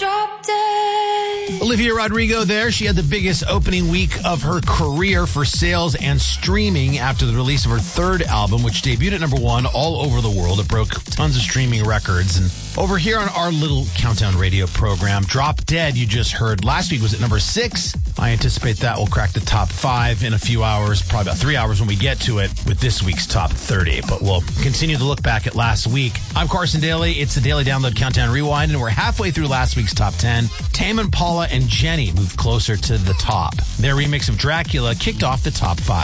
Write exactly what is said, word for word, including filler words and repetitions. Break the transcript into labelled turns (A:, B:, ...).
A: Drop Dead.
B: Olivia Rodrigo there. She had the biggest opening week of her career for sales and streaming after the release of her third album, which debuted at number one all over the world. It broke tons of streaming records. And over here on our little Countdown Radio program, Drop Dead, you just heard, last week was at number six. I anticipate that will crack the top five in a few hours, probably about three hours when we get to it with this week's top thirty. But we'll continue to look back at last week. I'm Carson Daly. It's the Daily Download Countdown Rewind, and we're halfway through last week's top ten. Tame Impala and Jenny moved closer to the top. Their remix of Dracula kicked off the top five.